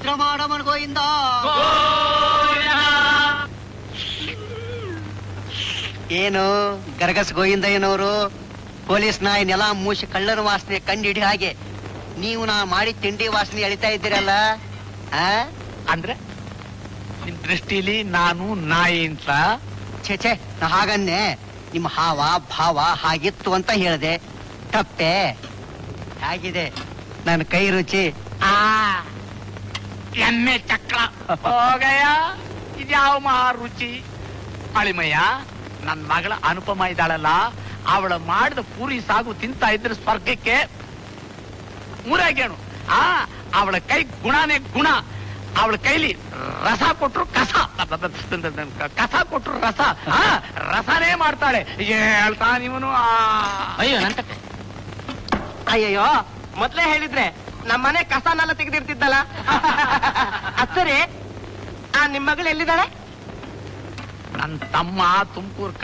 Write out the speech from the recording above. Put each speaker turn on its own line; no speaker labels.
ಅಗ್ರಮಾಡಮನ್ ಗೋಯಿಂದ. ಏನು ಗರಗಸ್ ಗೋಯಿಂದ ಏನವರು ಪೊಲೀಸ್ ನಾಯಿ ನೆಲ ಮೂಸಿ ಕಳ್ಳನ ವಾಸನೆ ಕಂಡು ಹಿಡಿ ಹಾಗೆ ನೀವು ನಾ ಮಾಡಿ ತಿಂಡಿ ವಾಸನೆ ಎಳಿತಾ ಇದ್ದೀರಲ್ಲ.
ಅಂದ್ರೆ ನಿನ್ ದೃಷ್ಟಿಲಿ ನಾನು ನಾಯಿ ಅಂತ?
ಛೇ ನಾ ಹಾಗನ್ನೆ ನಿಮ್ಮ ಹಾವ ಭಾವ ಹಾಗಿತ್ತು ಅಂತ ಹೇಳಿದೆ. ತಪ್ಪೆ? ಹೇಗಿದೆ ನನ್ನ ಕೈ ರುಚಿ?
ಎಮ್ಮೆ ಚಕ್ರ ಹೋಗಯ್ಯ, ಇದ್ಯಾವ ಮಹಾ ರುಚಿ. ಅಳಿಮಯ್ಯ, ನನ್ ಮಗಳ ಅನುಪಮ ಇದ್ದಾಳಲ್ಲ, ಅವಳ ಮಾಡಿದ ಪೂರಿ ಸಾಗು ತಿಂತ ಇದ್ರೆ ಸ್ವರ್ಗಕ್ಕೆ ಊರಾಗೇನು. ಅವಳ ಕೈ ಗುಣನೇ ಗುಣ. ಅವಳ ಕೈಲಿ ರಸ ಕೊಟ್ರು ಕಸ, ಕಸ ಕೊಟ್ರು ರಸ, ರಸನೇ ಮಾಡ್ತಾಳೆ. ಹೇಳ್ತಾ ನೀವನು.
ಅಯ್ಯೋ ನಂತಕ್ಕೆ.
ಅಯ್ಯಯ್ಯೋ, ಮೊದ್ಲೇ ಹೇಳಿದ್ರೆ ನಮ್ಮನೆ ಕಸನೆಲ್ಲ ತೆಗೆದಿರ್ತಿದ್ದಲ್ಲ. ಅತ್ತರೆ ನಿಮ್ ಮಗಳು ಎಲ್ಲಿದ್ದಾಳೆ?
ನನ್ನ ತಮ್ಮ ತುಮಕೂರು